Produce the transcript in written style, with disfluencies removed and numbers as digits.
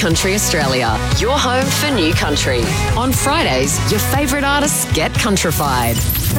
Country Australia, your home for new country. On Fridays, your favourite artists get countrified.